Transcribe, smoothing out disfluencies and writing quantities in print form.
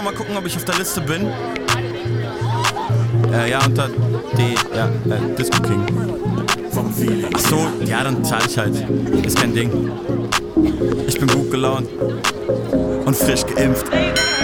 mal gucken, ob ich auf der Liste bin. Ja, unter Disco King. Ach so, ja, dann zahle ich halt. Ist kein Ding. Ich bin gut gelaunt und frisch geimpft.